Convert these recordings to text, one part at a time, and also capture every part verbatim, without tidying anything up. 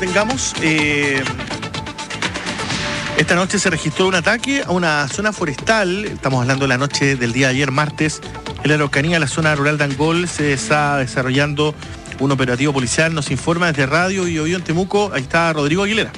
Tengamos, eh, esta noche se registró un ataque a una zona forestal. Estamos hablando de la noche del día de ayer, martes. En la Araucanía, la zona rural de Angol, se está desarrollando un operativo policial. Nos informa desde Radio y Oído en Temuco. Ahí está Rodrigo Aguilera.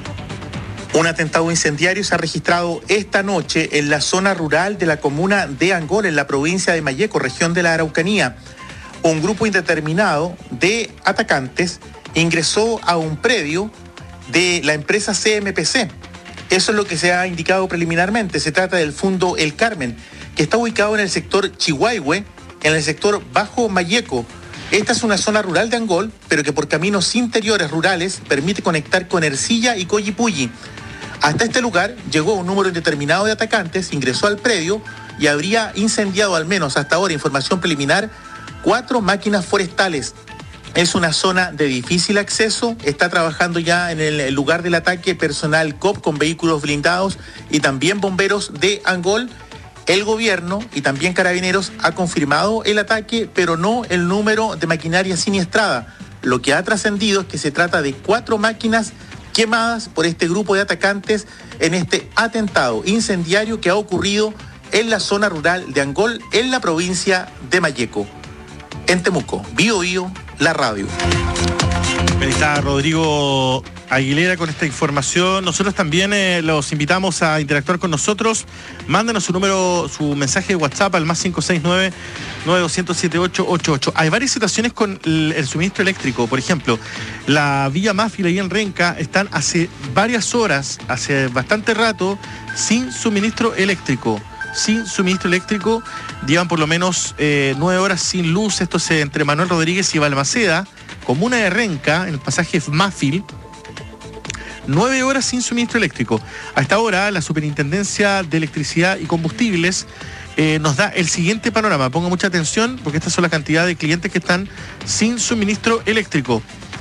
Un atentado incendiario se ha registrado esta noche en la zona rural de la comuna de Angol, en la provincia de Malleco, región de la Araucanía. Un grupo indeterminado de atacantes ingresó a un predio de la empresa C M P C. Eso es lo que se ha indicado preliminarmente. Se trata del Fundo El Carmen, que está ubicado en el sector Chihuahue, en el sector Bajo Malleco. Esta es una zona rural de Angol, pero que por caminos interiores rurales permite conectar con Ercilla y Collipulli. Hasta este lugar llegó un número indeterminado de atacantes, ingresó al predio y habría incendiado, al menos hasta ahora, información preliminar, cuatro máquinas forestales. Es una zona de difícil acceso. Está trabajando ya en el lugar del ataque personal C O P con vehículos blindados y también bomberos de Angol. El gobierno y también Carabineros ha confirmado el ataque, pero no el número de maquinaria siniestrada. Lo que ha trascendido es que se trata de cuatro máquinas quemadas por este grupo de atacantes en este atentado incendiario que ha ocurrido en la zona rural de Angol, en la provincia de Malleco. En Temuco, Bío Bío, la radio. Ahí está Rodrigo Aguilera con esta información. Nosotros también eh, los invitamos a interactuar con nosotros. Mándenos su número, su mensaje de WhatsApp al más cinco seis nueve, nueve dos cero siete ocho ocho ocho. Hay varias situaciones con el, el suministro eléctrico. Por ejemplo, la Villa Máfila y en Renca están hace varias horas, hace bastante rato, sin suministro eléctrico. Sin suministro eléctrico, llevan por lo menos eh, nueve horas sin luz. Esto es entre Manuel Rodríguez y Balmaceda, comuna de Renca, en el pasaje Máfil. Nueve horas sin suministro eléctrico. A esta hora, la Superintendencia de Electricidad y Combustibles eh, nos da el siguiente panorama. Ponga mucha atención, porque estas son la cantidad de clientes que están sin suministro eléctrico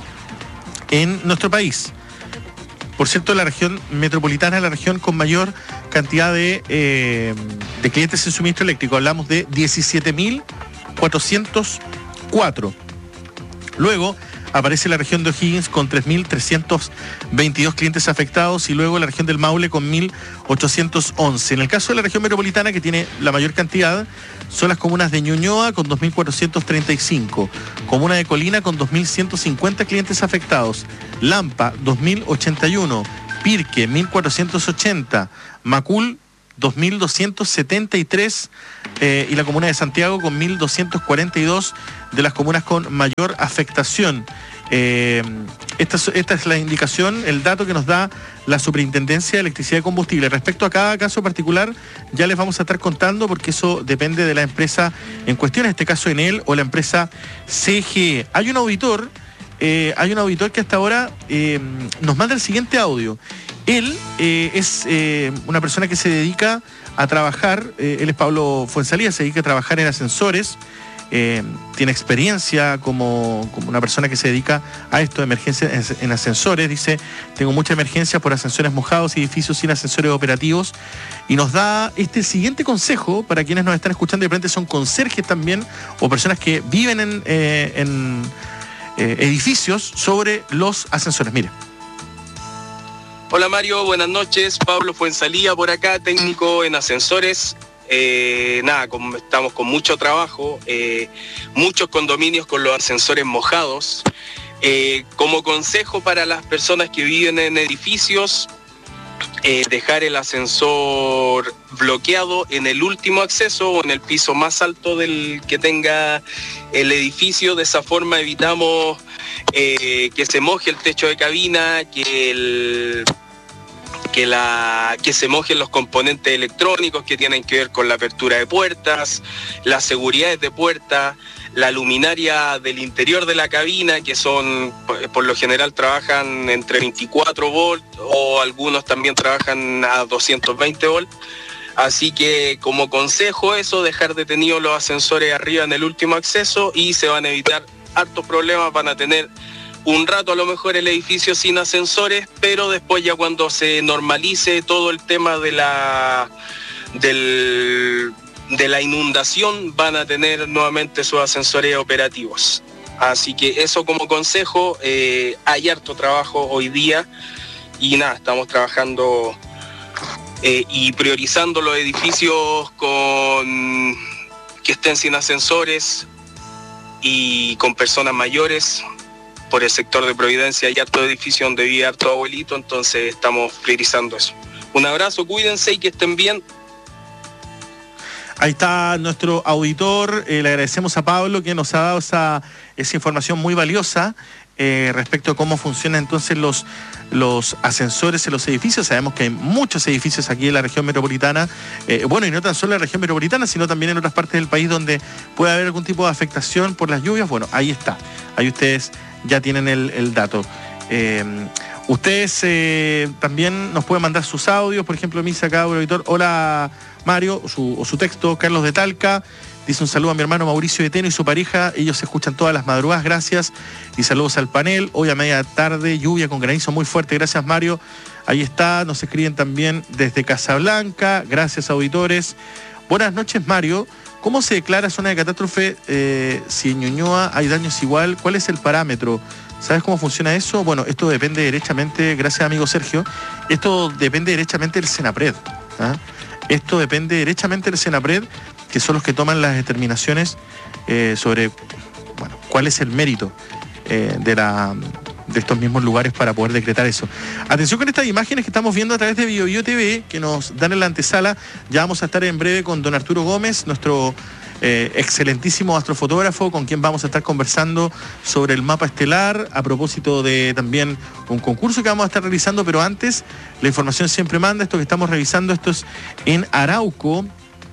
en nuestro país. Por cierto, la región metropolitana es la región con mayor cantidad de, eh, de clientes sin suministro eléctrico. Hablamos de diecisiete mil cuatrocientos cuatro. Luego aparece la región de O'Higgins con tres mil trescientos veintidós clientes afectados y luego la región del Maule con mil ochocientos once. En el caso de la región metropolitana, que tiene la mayor cantidad, son las comunas de Ñuñoa con dos mil cuatrocientos treinta y cinco, comuna de Colina con dos mil ciento cincuenta clientes afectados, Lampa dos mil ochenta y uno, Pirque mil cuatrocientos ochenta, Macul dos mil doscientos setenta y tres eh, y la comuna de Santiago con mil doscientos cuarenta y dos de las comunas con mayor afectación. Eh, esta, esta es la indicación, el dato que nos da la Superintendencia de Electricidad y Combustible. Respecto a cada caso particular, ya les vamos a estar contando porque eso depende de la empresa en cuestión, en este caso Enel o la empresa C G E. Hay un auditor, eh, hay un auditor que hasta ahora eh, nos manda el siguiente audio. Él eh, es eh, una persona que se dedica a trabajar, eh, él es Pablo Fuenzalía, se dedica a trabajar en ascensores, eh, tiene experiencia como, como una persona que se dedica a esto, de emergencia en, en ascensores. Dice, tengo mucha emergencia por ascensores mojados y edificios sin ascensores operativos, y nos da este siguiente consejo para quienes nos están escuchando y de repente son conserjes también o personas que viven en, eh, en eh, edificios sobre los ascensores. Mire. Hola Mario, buenas noches. Pablo Fuenzalía por acá, técnico en ascensores. Eh, nada, con, estamos con mucho trabajo, eh, muchos condominios con los ascensores mojados. Eh, como consejo para las personas que viven en edificios, eh, dejar el ascensor bloqueado en el último acceso o en el piso más alto del que tenga el edificio. De esa forma evitamos eh, que se moje el techo de cabina, que el... Que, la, que se mojen los componentes electrónicos que tienen que ver con la apertura de puertas, las seguridades de puertas, la luminaria del interior de la cabina, que son, por lo general trabajan entre veinticuatro volts o algunos también trabajan a doscientos veinte volts. Así que como consejo eso, dejar detenidos los ascensores arriba en el último acceso y se van a evitar hartos problemas. Van a tener un rato a lo mejor el edificio sin ascensores, pero después ya cuando se normalice todo el tema de la del, de la inundación, van a tener nuevamente sus ascensores operativos. Así que eso como consejo, eh, hay harto trabajo hoy día y nada, estamos trabajando eh, y priorizando los edificios con que estén sin ascensores y con personas mayores. Por el sector de Providencia hay harto edificio donde vive harto abuelito, entonces estamos priorizando eso. Un abrazo, cuídense y que estén bien. Ahí está nuestro auditor, eh, le agradecemos a Pablo que nos ha dado esa, esa información muy valiosa eh, respecto a cómo funcionan entonces los, los ascensores en los edificios. Sabemos que hay muchos edificios aquí en la región metropolitana, eh, bueno, y no tan solo en la región metropolitana, sino también en otras partes del país donde puede haber algún tipo de afectación por las lluvias. Bueno, ahí está, ahí ustedes ya tienen el, el dato. Eh, ustedes eh, también nos pueden mandar sus audios, por ejemplo, Misa acá, un auditor, hola Mario, o su, o su texto, Carlos de Talca, dice un saludo a mi hermano Mauricio de Teno y su pareja, ellos se escuchan todas las madrugadas, gracias, y saludos al panel, hoy a media tarde, lluvia con granizo muy fuerte, gracias Mario, ahí está, nos escriben también desde Casablanca, gracias auditores, buenas noches Mario, ¿cómo se declara zona de catástrofe eh, si en Ñuñoa hay daños igual? ¿Cuál es el parámetro? ¿Sabes cómo funciona eso? Bueno, esto depende derechamente, gracias amigo Sergio, esto depende derechamente del Senapred, ¿ah? Esto depende derechamente del Senapred, que son los que toman las determinaciones eh, sobre bueno, cuál es el mérito eh, de, la, de estos mismos lugares para poder decretar eso. Atención con estas imágenes que estamos viendo a través de Bio Bio T V, que nos dan en la antesala. Ya vamos a estar en breve con don Arturo Gómez, nuestro eh, excelentísimo astrofotógrafo, con quien vamos a estar conversando sobre el mapa estelar, a propósito de también un concurso que vamos a estar realizando, pero antes, la información siempre manda, esto que estamos revisando, esto es en Arauco.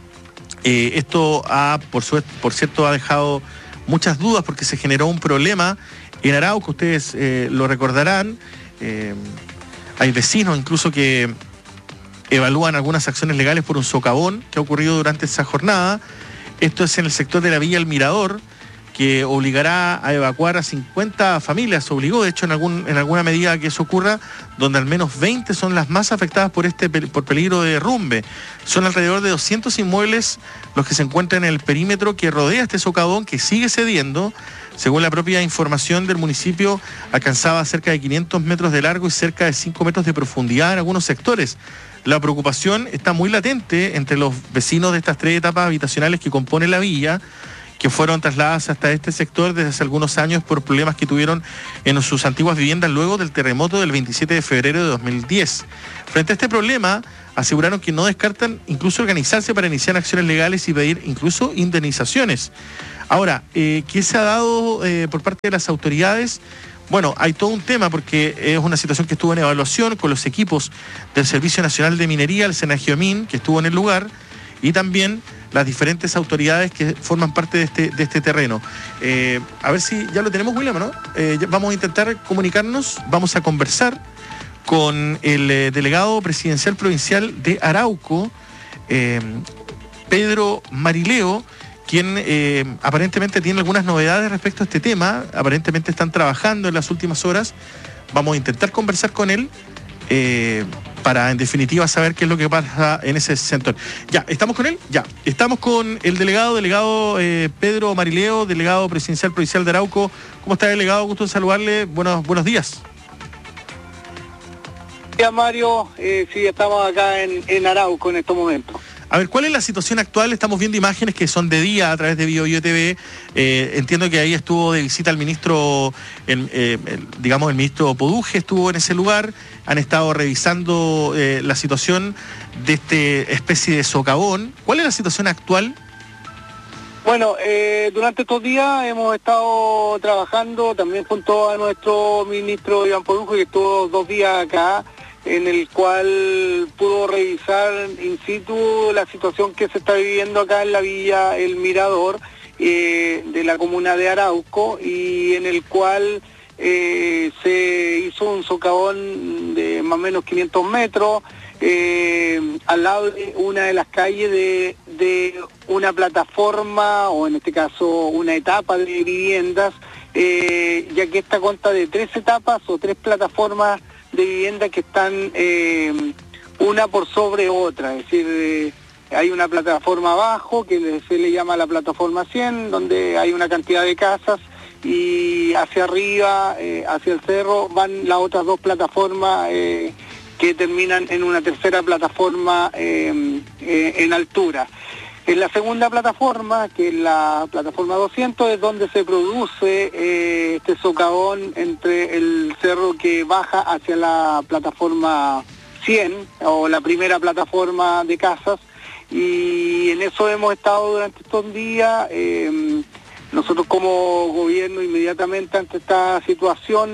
Eh, esto ha, por, su, por cierto, ha dejado muchas dudas porque se generó un problema en Arauco, ustedes eh, lo recordarán, eh, hay vecinos incluso que evalúan algunas acciones legales por un socavón que ha ocurrido durante esa jornada. Esto es en el sector de la Villa El Mirador, que obligará a evacuar a cincuenta familias, obligó de hecho en, algún, en alguna medida que eso ocurra, donde al menos veinte son las más afectadas por este por peligro de derrumbe. Son alrededor de doscientos inmuebles los que se encuentran en el perímetro que rodea este socavón, que sigue cediendo. Según la propia información del municipio, alcanzaba cerca de quinientos metros de largo y cerca de cinco metros de profundidad en algunos sectores. La preocupación está muy latente entre los vecinos de estas tres etapas habitacionales que componen la villa, que fueron trasladadas hasta este sector desde hace algunos años por problemas que tuvieron en sus antiguas viviendas luego del terremoto del veintisiete de febrero de dos mil diez. Frente a este problema, aseguraron que no descartan incluso organizarse para iniciar acciones legales y pedir incluso indemnizaciones. Ahora, eh, ¿qué se ha dado eh, por parte de las autoridades? Bueno, hay todo un tema porque es una situación que estuvo en evaluación con los equipos del Servicio Nacional de Minería, el Senagiomín, que estuvo en el lugar, y también las diferentes autoridades que forman parte de este, de este terreno. Eh, a ver si ya lo tenemos, William, ¿no? Eh, vamos a intentar comunicarnos, vamos a conversar con el eh, delegado presidencial provincial de Arauco, eh, Pedro Marileo, quien eh, aparentemente tiene algunas novedades respecto a este tema. Aparentemente están trabajando en las últimas horas. Vamos a intentar conversar con él eh, para, en definitiva, saber qué es lo que pasa en ese sector. Ya, ¿estamos con él? Ya. Estamos con el delegado, delegado eh, Pedro Marileo, delegado presidencial provincial de Arauco. ¿Cómo está, delegado? Gusto en saludarle. Buenos, buenos días. Buenos días, Mario. Eh, sí, estamos acá en, en Arauco en estos momentos. A ver, ¿cuál es la situación actual? Estamos viendo imágenes que son de día a través de Bio Bio T V. Eh, entiendo que ahí estuvo de visita el ministro, el, eh, el, digamos, el ministro Poduje estuvo en ese lugar. Han estado revisando eh, la situación de esta especie de socavón. ¿Cuál es la situación actual? Bueno, eh, durante estos días hemos estado trabajando también junto a nuestro ministro Iván Poduje, que estuvo dos días acá, en el cual pudo revisar in situ la situación que se está viviendo acá en la Villa El Mirador eh, de la comuna de Arauco, y en el cual eh, se hizo un socavón de más o menos quinientos metros eh, al lado de una de las calles de, de una plataforma, o en este caso una etapa de viviendas, eh, ya que esta consta de tres etapas o tres plataformas de vivienda que están eh, una por sobre otra, es decir, eh, hay una plataforma abajo que se le llama la plataforma cien, donde hay una cantidad de casas, y hacia arriba, eh, hacia el cerro, van las otras dos plataformas eh, que terminan en una tercera plataforma eh, eh, en altura. En la segunda plataforma, que es la plataforma doscientos, es donde se produce eh, este socavón entre el cerro que baja hacia la plataforma cien, o la primera plataforma de casas, y en eso hemos estado durante estos días. Eh, nosotros como gobierno, inmediatamente ante esta situación,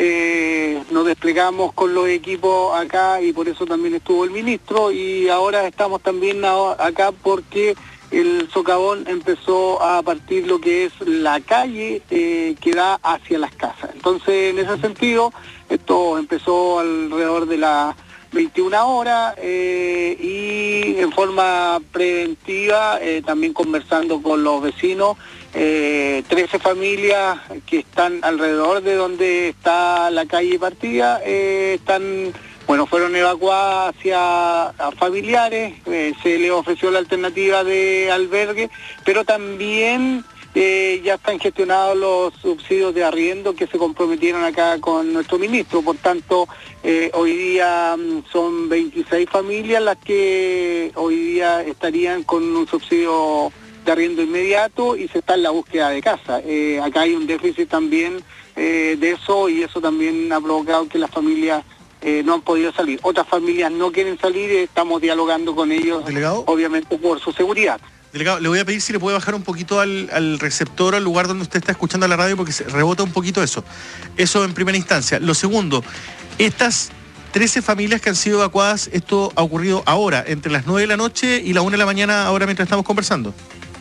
Eh, nos desplegamos con los equipos acá, y por eso también estuvo el ministro, y ahora estamos también acá porque el socavón empezó a partir lo que es la calle eh, que da hacia las casas. Entonces, en ese sentido, esto empezó alrededor de las veintiuna horas eh, y en forma preventiva, eh, también conversando con los vecinos, eh, trece familias que están alrededor de donde está la calle partida, eh, están, bueno, fueron evacuadas hacia a familiares, eh, se les ofreció la alternativa de albergue, pero también Eh, ya están gestionados los subsidios de arriendo que se comprometieron acá con nuestro ministro. Por tanto, eh, hoy día son veintiséis familias las que hoy día estarían con un subsidio de arriendo inmediato, y se está en la búsqueda de casa. Eh, acá hay un déficit también eh, de eso, y eso también ha provocado que las familias eh, no han podido salir. Otras familias no quieren salir, eh, estamos dialogando con ellos, ¿Delegado? Obviamente por su seguridad. Delegado, le voy a pedir si le puede bajar un poquito al, al receptor, al lugar donde usted está escuchando la radio, porque se rebota un poquito eso. Eso en primera instancia. Lo segundo, estas trece familias que han sido evacuadas, esto ha ocurrido ahora, entre las nueve de la noche y la una de la mañana, ahora mientras estamos conversando.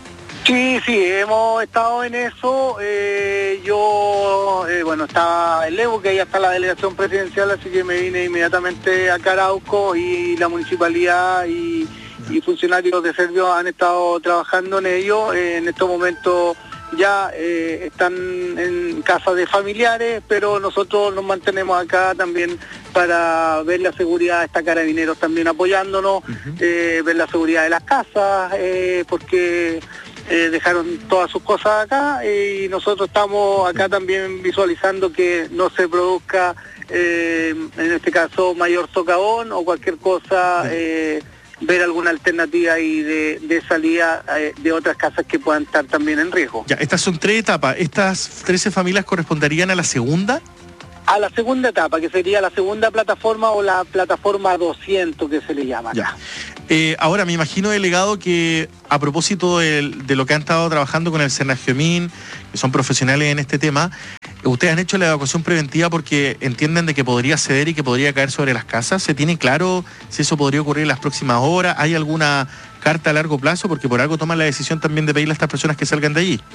Sí, sí, hemos estado en eso. Eh, yo, eh, bueno, estaba en Lebu, que ahí está la delegación presidencial, así que me vine inmediatamente a Arauco, y la municipalidad y... y funcionarios de Servio han estado trabajando en ello. Eh, en estos momentos ya eh, están en casa de familiares, pero nosotros nos mantenemos acá también para ver la seguridad. Está Carabineros también apoyándonos, uh-huh. eh, ver la seguridad de las casas, eh, porque eh, dejaron todas sus cosas acá, y nosotros estamos acá también visualizando que no se produzca, eh, en este caso, mayor socavón o cualquier cosa, eh, ver alguna alternativa y de, de salida eh, de otras casas que puedan estar también en riesgo. Ya, estas son tres etapas. ¿Estas trece familias corresponderían a la segunda? A la segunda etapa, que sería la segunda plataforma, o la plataforma doscientos, que se le llama. Ya. Eh, ahora, me imagino, delegado, que a propósito de, de lo que han estado trabajando con el Senagiomín, que son profesionales en este tema, ustedes han hecho la evacuación preventiva porque entienden de que podría ceder y que podría caer sobre las casas. ¿Se tiene claro si eso podría ocurrir en las próximas horas? ¿Hay alguna carta a largo plazo? Porque por algo toman la decisión también de pedirle a estas personas que salgan de allí.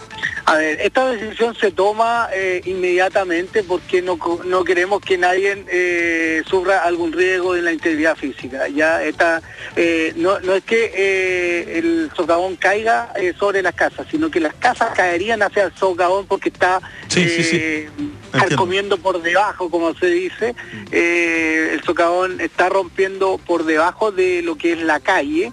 A ver, esta decisión se toma eh, inmediatamente, porque no, no queremos que nadie eh, sufra algún riesgo en la integridad física. Ya esta, eh, no, no es que eh, el socavón caiga eh, sobre las casas, sino que las casas caerían hacia el socavón, porque está sí, eh, sí, sí. carcomiendo por debajo, como se dice. Eh, el socavón está rompiendo por debajo de lo que es la calle,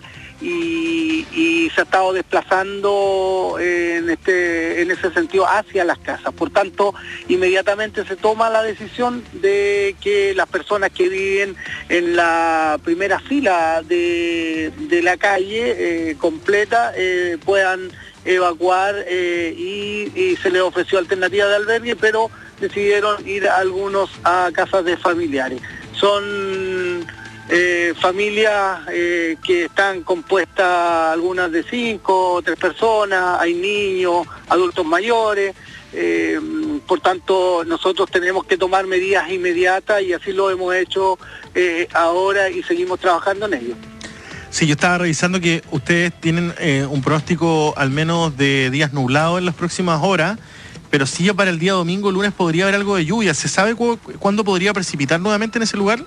Y, y se ha estado desplazando en este en ese sentido hacia las casas. Por tanto, inmediatamente se toma la decisión de que las personas que viven en la primera fila de, de la calle eh, completa eh, puedan evacuar, eh, y, y se les ofreció alternativa de albergue, pero decidieron ir algunos a casas de familiares. Son Eh, familias eh, que están compuestas algunas de cinco o tres personas, hay niños, adultos mayores, eh, por tanto nosotros tenemos que tomar medidas inmediatas, y así lo hemos hecho eh, ahora, y seguimos trabajando en ello. Sí, yo estaba revisando que ustedes tienen eh, un pronóstico al menos de días nublados en las próximas horas, pero sí ya para el día domingo, lunes, podría haber algo de lluvia. ¿Se sabe cu- cuándo podría precipitar nuevamente en ese lugar?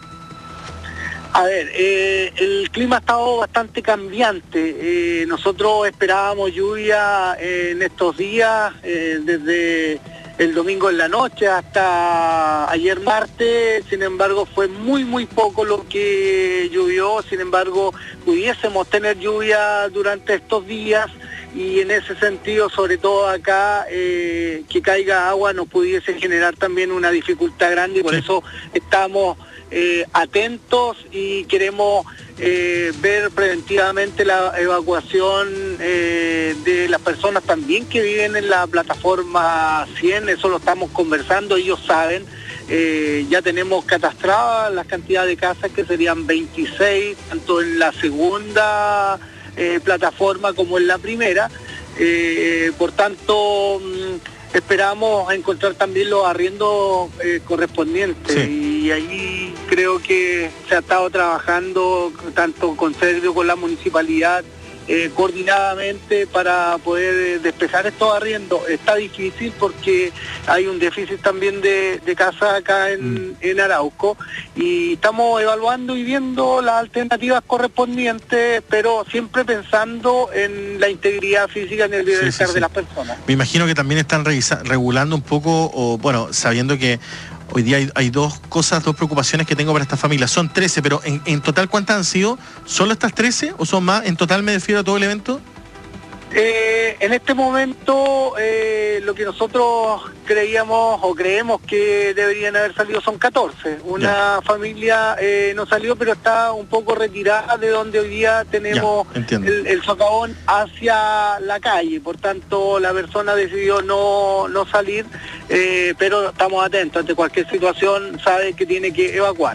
A ver, eh, el clima ha estado bastante cambiante. Eh, nosotros esperábamos lluvia eh, en estos días, eh, desde el domingo en la noche hasta ayer martes. Sin embargo, fue muy, muy poco lo que llovió. Sin embargo, pudiésemos tener lluvia durante estos días. y en ese sentido, sobre todo acá, eh, que caiga agua nos pudiese generar también una dificultad grande, y por sí. eso estamos eh, atentos y queremos eh, ver preventivamente la evacuación eh, de las personas también que viven en la plataforma cien. Eso lo estamos conversando, ellos saben. Eh, ya tenemos catastradas las cantidades de casas, que serían veintiséis, tanto en la segunda eh, plataforma como en la primera. Eh, por tanto, mmm, esperamos encontrar también los arriendos eh, correspondientes. Sí. Y ahí creo que se ha estado trabajando tanto con Sergio, con la municipalidad, Eh, coordinadamente para poder eh, despejar estos arriendos. Está difícil porque hay un déficit también de, de casas acá en, mm. en Arauco, y estamos evaluando y viendo las alternativas correspondientes, pero siempre pensando en la integridad física y en el bienestar sí, sí, sí. de las personas. Me imagino que también están revisa- regulando un poco, o bueno, sabiendo que hoy día hay, hay dos cosas, dos preocupaciones que tengo para esta familia. Son trece, pero en, en total, ¿cuántas han sido? ¿Solo estas trece o son más? ¿En total me refiero a todo el evento? Eh, en este momento eh, lo que nosotros creíamos o creemos que deberían haber salido son catorce. Una ya. familia eh, no salió, pero está un poco retirada de donde hoy día tenemos el, el socavón hacia la calle. Por tanto, la persona decidió no, no salir, eh, pero estamos atentos. Ante cualquier situación sabe que tiene que evacuar.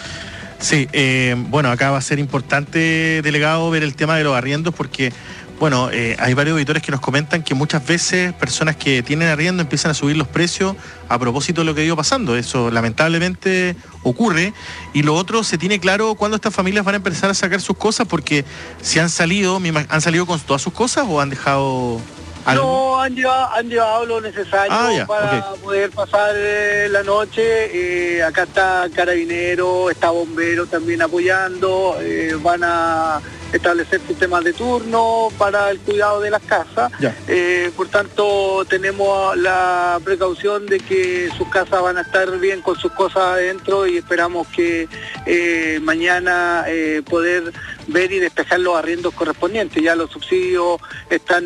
Sí, eh, bueno, acá va a ser importante, delegado, ver el tema de los arriendos, porque bueno, eh, hay varios auditores que nos comentan que muchas veces personas que tienen arriendo empiezan a subir los precios a propósito de lo que ha ido pasando. Eso lamentablemente ocurre. Y lo otro, se tiene claro cuándo estas familias van a empezar a sacar sus cosas, porque si han salido, ¿han salido con todas sus cosas o han dejado algo? No, han llevado, han llevado lo necesario ah, yeah, para okay. poder pasar eh, la noche. Eh, acá está Carabinero, está Bombero también apoyando, eh, van a establecer sistemas de turno para el cuidado de las casas. Yeah. Eh, por tanto, tenemos la precaución de que sus casas van a estar bien con sus cosas adentro, y esperamos que eh, mañana eh, poder ver y despejar los arriendos correspondientes. Ya los subsidios están,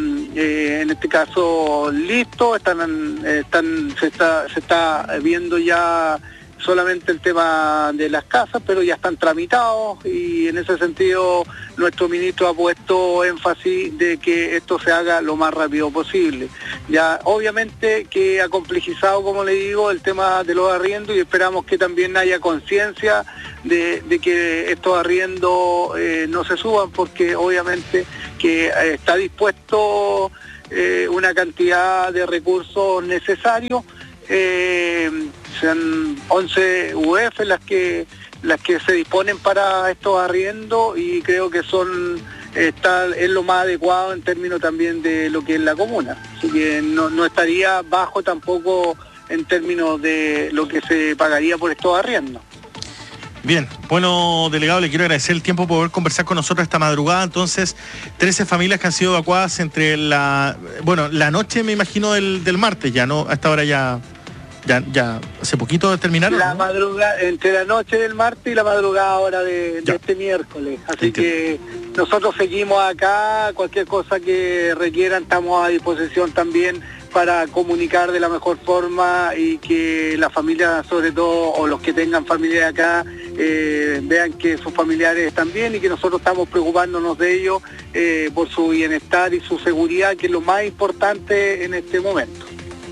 eh, en este caso, listos, están, están, se está, se está viendo ya solamente el tema de las casas, pero ya están tramitados, y en ese sentido nuestro ministro ha puesto énfasis de que esto se haga lo más rápido posible. Ya obviamente que ha complejizado, como le digo, el tema de los arriendos, y esperamos que también haya conciencia de, de que estos arriendos eh, no se suban, porque obviamente que eh, está dispuesto eh, una cantidad de recursos necesarios. Eh, sean once U F las que las que se disponen para estos arriendos, y creo que son está es lo más adecuado en términos también de lo que es la comuna, así que no, no estaría bajo tampoco en términos de lo que se pagaría por estos arriendos. Bien, bueno, delegado, le quiero agradecer el tiempo por poder conversar con nosotros esta madrugada. Entonces, trece familias que han sido evacuadas entre la, bueno, la noche, me imagino, del, del martes, ya, ¿no? A esta hora ya, ya, ya, hace poquito terminaron, La ¿no? madrugada, entre la noche del martes y la madrugada ahora de, de este miércoles. Así Entiendo. que nosotros seguimos acá, cualquier cosa que requieran, estamos a disposición también para comunicar de la mejor forma, y que la familia, sobre todo, o los que tengan familia acá, eh, vean que sus familiares están bien, y que nosotros estamos preocupándonos de ellos eh, por su bienestar y su seguridad, que es lo más importante en este momento.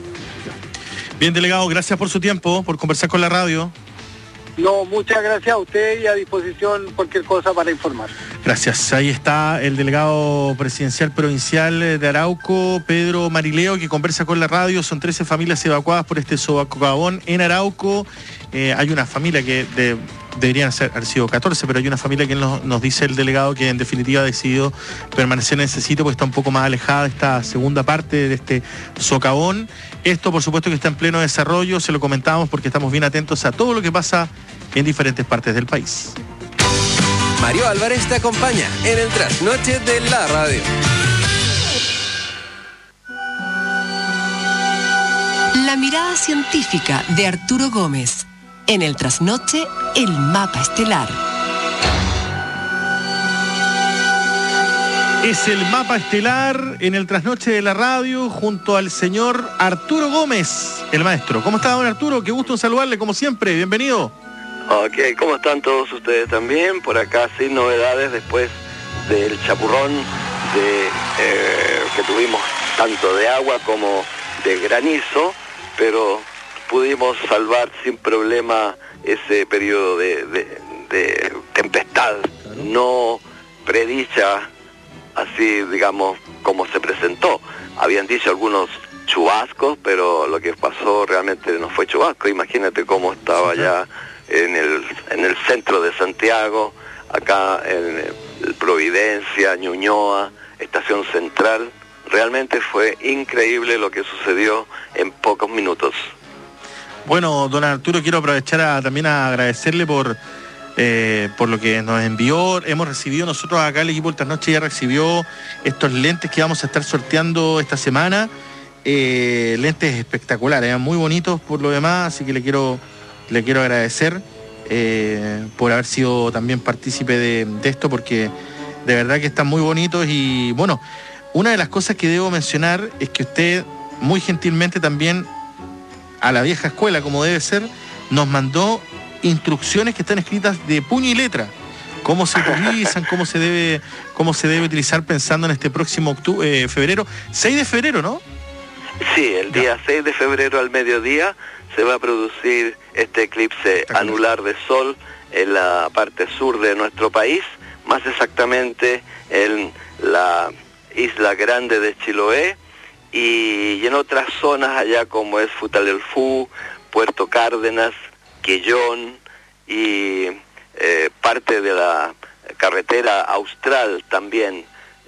Bien, delegado, gracias por su tiempo, por conversar con la radio. No, muchas gracias a usted, y a disposición cualquier cosa para informar. Gracias. Ahí está el delegado presidencial provincial de Arauco, Pedro Marileo, que conversa con la radio. Son trece familias evacuadas por este socavón en Arauco. Eh, hay una familia que de, deberían ser, haber sido catorce, pero hay una familia que nos, nos dice el delegado que en definitiva ha decidido permanecer en ese sitio porque está un poco más alejada de esta segunda parte de este socavón. Esto, por supuesto, que está en pleno desarrollo, se lo comentamos porque estamos bien atentos a todo lo que pasa en diferentes partes del país. Mario Álvarez te acompaña en el trasnoche de la radio. La mirada científica de Arturo Gómez. En el trasnoche, el mapa estelar. Es el mapa estelar en el trasnoche de la radio junto al señor Arturo Gómez, el maestro. ¿Cómo está, don Arturo? Qué gusto saludarle, como siempre. Bienvenido. Ok, ¿cómo están todos ustedes también? Por acá sin novedades después del chapurrón de, eh, que tuvimos tanto de agua como de granizo, pero pudimos salvar sin problema ese periodo de, de, de tempestad no predicha, así digamos como se presentó. Habían dicho algunos chubascos, pero lo que pasó realmente no fue chubasco. Imagínate cómo estaba ya en el, en el centro de Santiago, acá en Providencia, Ñuñoa, Estación Central. Realmente fue increíble lo que sucedió en pocos minutos. Bueno, don Arturo, quiero aprovechar a, también a agradecerle por eh, por lo que nos envió. Hemos recibido nosotros acá, el equipo del Trasnoche ya recibió estos lentes que vamos a estar sorteando esta semana. Eh, lentes espectaculares, muy bonitos por lo demás, así que le quiero, le quiero agradecer eh, por haber sido también partícipe de, de esto, porque de verdad que están muy bonitos. Y bueno, una de las cosas que debo mencionar es que usted muy gentilmente también, a la vieja escuela como debe ser, nos mandó instrucciones que están escritas de puño y letra, cómo se utilizan, cómo se debe, cómo se debe utilizar pensando en este próximo octubre, eh, febrero, seis de febrero, ¿no? Sí, el día seis de febrero al mediodía se va a producir este eclipse anular de sol en la parte sur de nuestro país, más exactamente en la isla grande de Chiloé y en otras zonas allá como es Futalelfú, Puerto Cárdenas, Quellón y eh, parte de la carretera austral también.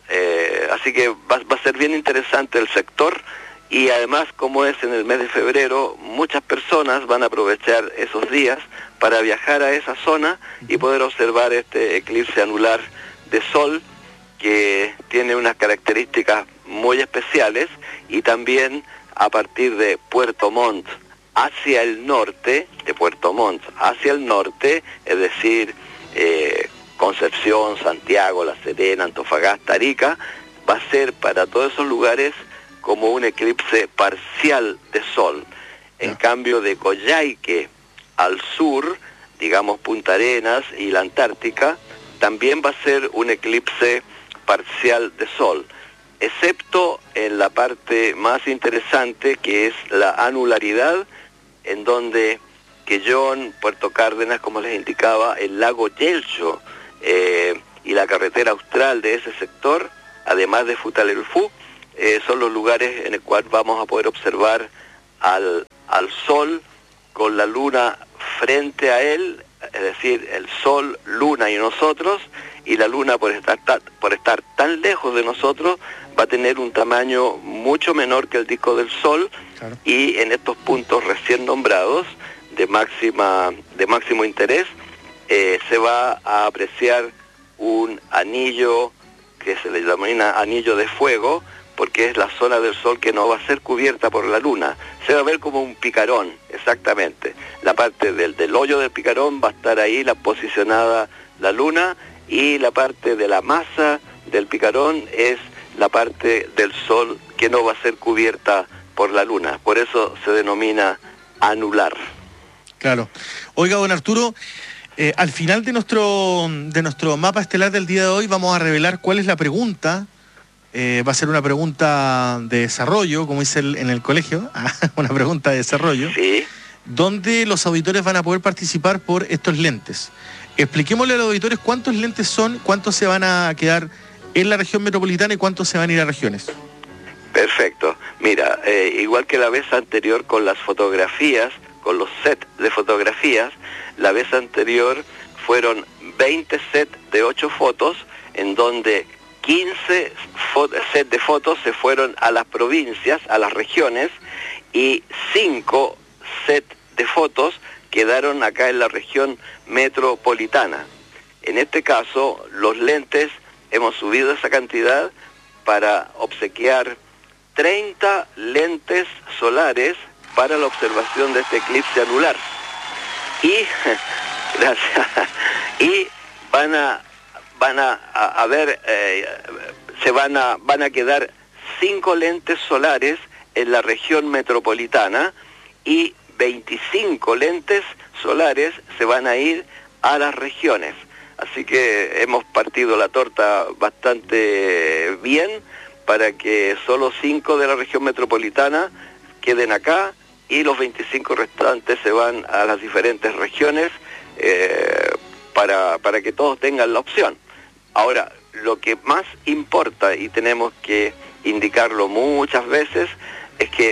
Eh, así que va, va a ser bien interesante el sector. Y además, como es en el mes de febrero, muchas personas van a aprovechar esos días para viajar a esa zona y poder observar este eclipse anular de sol, que tiene unas características muy especiales, y también a partir de Puerto Montt hacia el norte, de Puerto Montt hacia el norte, es decir, eh, Concepción, Santiago, La Serena, Antofagasta, Arica, va a ser para todos esos lugares como un eclipse parcial de sol. En cambio, de Coyhaique al sur, digamos Punta Arenas y la Antártica, también va a ser un eclipse parcial de sol, excepto en la parte más interesante, que es la anularidad, en donde Quellón, Puerto Cárdenas, como les indicaba, el lago Yelcho eh, y la carretera austral de ese sector, además de Futalelfú, Eh, son los lugares en el cual vamos a poder observar al, al sol con la luna frente a él, es decir, el sol, luna y nosotros, y la luna por estar, ta, por estar tan lejos de nosotros va a tener un tamaño mucho menor que el disco del sol. Claro. Y en estos puntos recién nombrados de máxima de máximo interés eh, se va a apreciar un anillo que se le denomina anillo de fuego, porque es la zona del sol que no va a ser cubierta por la luna. Se va a ver como un picarón, exactamente. La parte del, del hoyo del picarón va a estar ahí la posicionada la luna, y la parte de la masa del picarón es la parte del sol que no va a ser cubierta por la luna. Por eso se denomina anular. Claro. Oiga, don Arturo, eh, al final de nuestro, de nuestro mapa estelar del día de hoy vamos a revelar cuál es la pregunta. Eh, va a ser una pregunta de desarrollo, como dice el, en el colegio, una pregunta de desarrollo, sí, donde los auditores van a poder participar por estos lentes. Expliquémosle a los auditores cuántos lentes son, cuántos se van a quedar en la región metropolitana y cuántos se van a ir a regiones. Perfecto. Mira, eh, igual que la vez anterior con las fotografías, con los sets de fotografías, la vez anterior fueron veinte sets de ocho fotos, en donde quince sets de fotos se fueron a las provincias, a las regiones, y cinco sets de fotos quedaron acá en la región metropolitana. En este caso, los lentes, hemos subido esa cantidad para obsequiar treinta lentes solares para la observación de este eclipse anular. Y, gracias, y van a van a, a, a ver eh, se van a, van a quedar cinco lentes solares en la región metropolitana y veinticinco lentes solares se van a ir a las regiones. Así que hemos partido la torta bastante bien para que solo cinco de la región metropolitana queden acá y los veinticinco restantes se van a las diferentes regiones eh, para, para que todos tengan la opción. Ahora, lo que más importa, y tenemos que indicarlo muchas veces, es que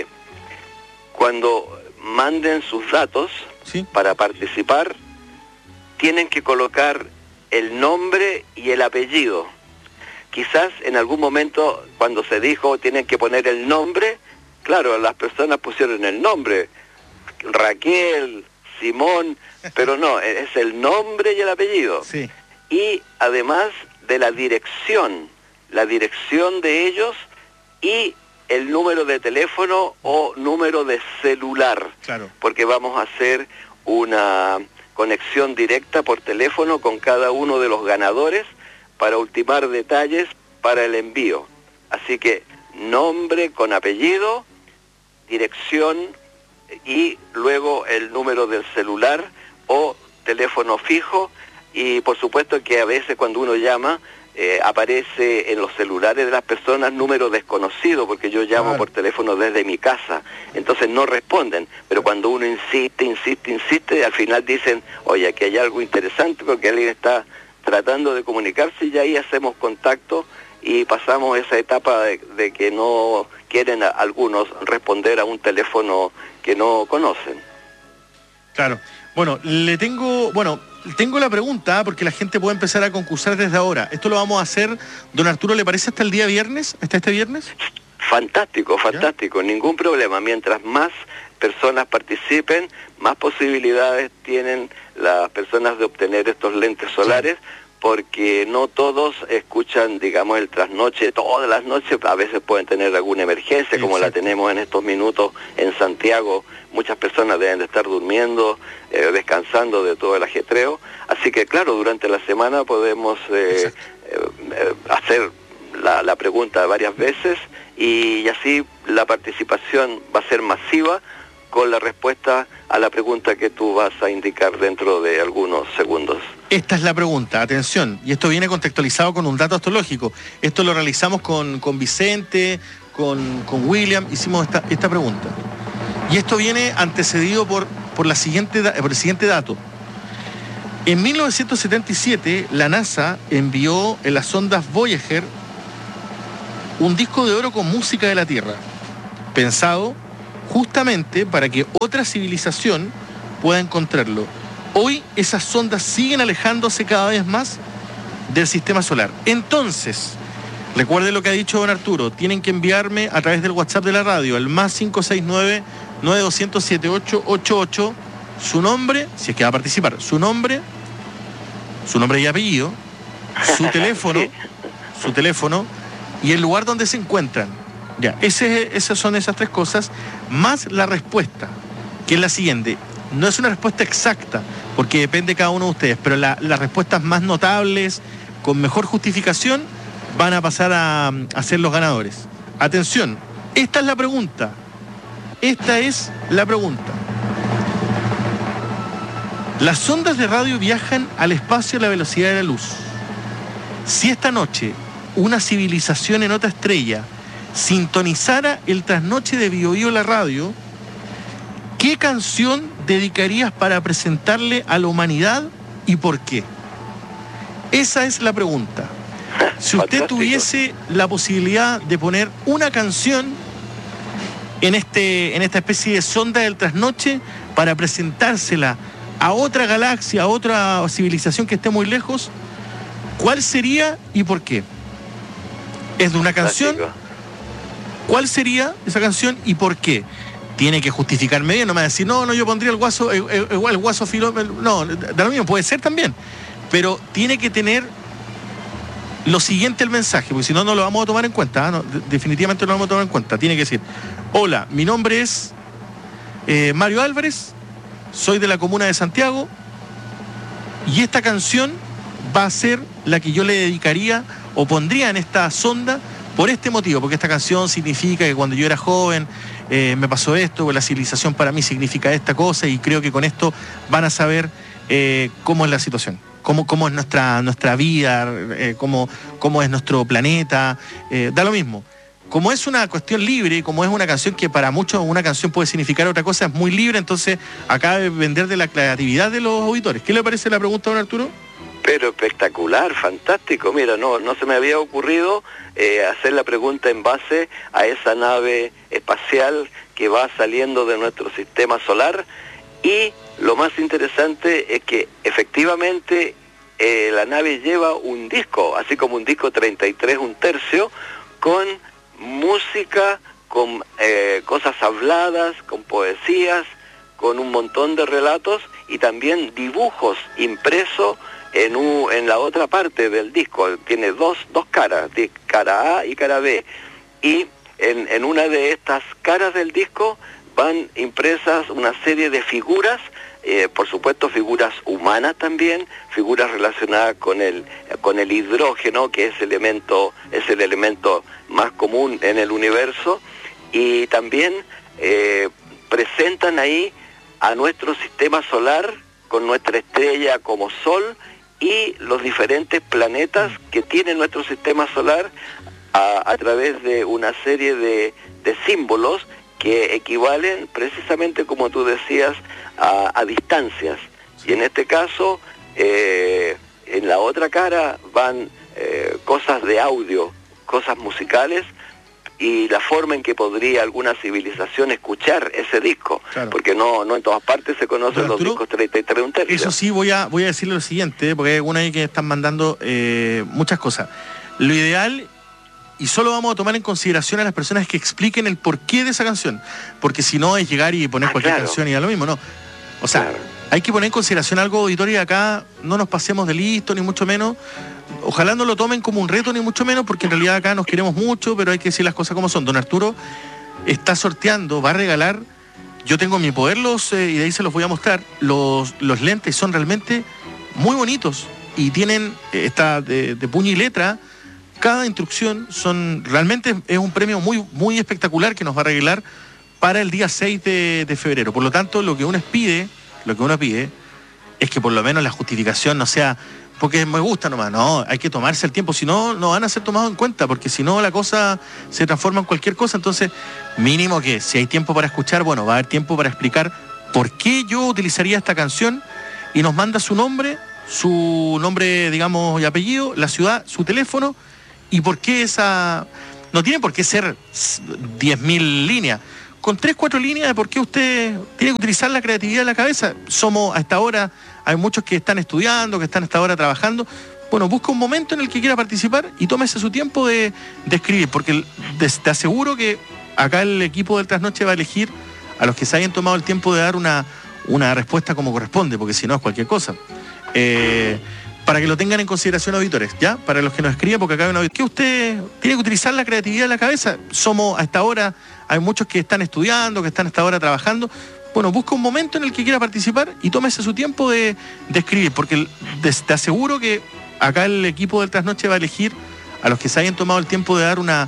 cuando manden sus datos ¿Sí? para participar, tienen que colocar el nombre y el apellido. Quizás en algún momento, cuando se dijo tienen que poner el nombre, claro, las personas pusieron el nombre, Raquel, Simón, pero no, es el nombre y el apellido. Sí. Y además de la dirección, la dirección de ellos y el número de teléfono o número de celular. Claro. Porque vamos a hacer una conexión directa por teléfono con cada uno de los ganadores para ultimar detalles para el envío. Así que nombre con apellido, dirección y luego el número del celular o teléfono fijo, y por supuesto que a veces cuando uno llama eh, aparece en los celulares de las personas número desconocido, porque yo llamo Claro. por teléfono desde mi casa, entonces no responden, pero cuando uno insiste, insiste, insiste, al final dicen, oye, aquí hay algo interesante porque alguien está tratando de comunicarse, y ahí hacemos contacto y pasamos esa etapa de, de que no quieren a algunos responder a un teléfono que no conocen. Claro. Bueno, le tengo, bueno, tengo la pregunta, porque la gente puede empezar a concursar desde ahora. Esto lo vamos a hacer, don Arturo, ¿le parece hasta el día viernes? ¿Hasta este viernes? Fantástico, fantástico, ¿Ya? Ningún problema. Mientras más personas participen, más posibilidades tienen las personas de obtener estos lentes solares, sí. Porque no todos escuchan, digamos, el trasnoche todas las noches, a veces pueden tener alguna emergencia, sí, como exacto. La tenemos en estos minutos en Santiago. Muchas personas deben de estar durmiendo, eh, descansando de todo el ajetreo. Así que, claro, durante la semana podemos eh, eh, hacer la, la pregunta varias veces, y, y así la participación va a ser masiva con la respuesta a la pregunta que tú vas a indicar dentro de algunos segundos. Esta es la pregunta, atención, y esto viene contextualizado con un dato astrológico. Esto lo realizamos con, con Vicente, con, con William, hicimos esta, esta pregunta. Y esto viene antecedido por, por, la siguiente, por el siguiente dato. En mil novecientos setenta y siete, la NASA envió en las ondas Voyager un disco de oro con música de la Tierra, pensado justamente para que otra civilización pueda encontrarlo. Hoy esas sondas siguen alejándose cada vez más del sistema solar. Entonces, recuerde lo que ha dicho don Arturo, tienen que enviarme a través del WhatsApp de la radio, al más cinco seis nueve, nueve dos cero cero, siete ocho ocho ocho, su nombre, si es que va a participar, su nombre, su nombre y apellido, su teléfono, sí. su teléfono y el lugar donde se encuentran. Ya, ese, esas son esas tres cosas, más la respuesta, que es la siguiente. No es una respuesta exacta, porque depende de cada uno de ustedes, pero la, las respuestas más notables, con mejor justificación, van a pasar a, a ser los ganadores. Atención, esta es la pregunta. Esta es la pregunta. Las ondas de radio viajan al espacio a la velocidad de la luz. Si esta noche una civilización en otra estrella sintonizara el trasnoche de Bio Bio la radio, ¿qué canción dedicarías para presentarle a la humanidad y por qué? Esa es la pregunta. Si usted Fantástico. tuviese la posibilidad de poner una canción en, este, en esta especie de sonda del trasnoche para presentársela a otra galaxia, a otra civilización que esté muy lejos, ¿cuál sería y por qué? ¿Es de una canción? Fantástico. ¿Cuál sería esa canción y por qué? Tiene que justificarme bien, no me va a decir, no, no, yo pondría el guaso, el, el, el guaso filo, no, da lo mismo, puede ser también, pero tiene que tener lo siguiente el mensaje, porque si no, no lo vamos a tomar en cuenta, ¿eh? No, definitivamente no lo vamos a tomar en cuenta. Tiene que decir, hola, mi nombre es eh, Mario Álvarez, soy de la comuna de Santiago, y esta canción va a ser la que yo le dedicaría o pondrían esta sonda por este motivo, porque esta canción significa que cuando yo era joven eh, me pasó esto, la civilización para mí significa esta cosa, y creo que con esto van a saber eh, cómo es la situación, cómo, cómo es nuestra, nuestra vida, eh, cómo, cómo es nuestro planeta, eh, da lo mismo. Como es una cuestión libre, como es una canción que para muchos una canción puede significar otra cosa, es muy libre, entonces acaba de vender de la creatividad de los auditores. ¿Qué le parece la pregunta, don Arturo? Pero espectacular, fantástico. Mira, no, no se me había ocurrido eh, hacer la pregunta en base a esa nave espacial que va saliendo de nuestro sistema solar, y lo más interesante es que efectivamente eh, la nave lleva un disco, así como un disco treinta y tres, un tercio, con música, con eh, cosas habladas, con poesías, con un montón de relatos y también dibujos impresos en, un, en la otra parte del disco. Tiene dos, dos caras, cara A y cara B, y en, en una de estas caras del disco van impresas una serie de figuras, eh, por supuesto figuras humanas también, figuras relacionadas con el, con el hidrógeno, que es, elemento, es el elemento más común en el universo, y también eh, presentan ahí a nuestro sistema solar con nuestra estrella como Sol y los diferentes planetas que tiene nuestro sistema solar a, a través de una serie de, de símbolos que equivalen precisamente, como tú decías, a, a distancias. Y en este caso, eh, en la otra cara van eh, cosas de audio, cosas musicales, y la forma en que podría alguna civilización escuchar ese disco, claro. Porque no, no en todas partes se conocen los discos treinta y tres un tercio. Eso sí, voy a, voy a decirle lo siguiente, porque hay algunos ahí que están mandando eh, muchas cosas. Lo ideal, y solo vamos a tomar en consideración a las personas que expliquen el porqué de esa canción, porque si no es llegar y poner ah, cualquier claro. canción y da lo mismo, ¿no? O sea, claro. hay que poner en consideración algo, auditorio, y acá no nos pasemos de listo, ni mucho menos. Ojalá no lo tomen como un reto, ni mucho menos, porque en realidad acá nos queremos mucho, pero hay que decir las cosas como son. Don Arturo está sorteando, va a regalar, yo tengo en mi poder los, eh, y de ahí se los voy a mostrar, los, los lentes son realmente muy bonitos, y tienen, eh, está de, de puño y letra, cada instrucción, son realmente es un premio muy, muy espectacular que nos va a regalar para el día seis de, de febrero. Por lo tanto, lo que uno pide, lo que uno pide, es que por lo menos la justificación no sea porque me gusta nomás, no, hay que tomarse el tiempo, si no, no van a ser tomados en cuenta, porque si no la cosa se transforma en cualquier cosa. Entonces, mínimo que si hay tiempo para escuchar, bueno, va a haber tiempo para explicar por qué yo utilizaría esta canción, y nos manda su nombre, su nombre, digamos, y apellido, la ciudad, su teléfono, y por qué esa... No tiene por qué ser diez mil líneas, con tres, cuatro líneas de por qué usted tiene que utilizar la creatividad de la cabeza. Somos, a esta hora, hay muchos que están estudiando, que están a esta hora trabajando. Bueno, busca un momento en el que quiera participar y tómese su tiempo de, de escribir, porque te aseguro que acá el equipo del Trasnoche va a elegir a los que se hayan tomado el tiempo de dar una, una respuesta como corresponde, porque si no es cualquier cosa. Eh, para que lo tengan en consideración, auditores, ¿ya? Para los que nos escriben, porque acá hay un auditor, que usted tiene que utilizar la creatividad de la cabeza. Somos, a esta hora, hay muchos que están estudiando, que están a esta hora trabajando. Bueno, busca un momento en el que quiera participar y tómese su tiempo de, de escribir, porque te aseguro que acá el equipo del Trasnoche va a elegir a los que se hayan tomado el tiempo de dar una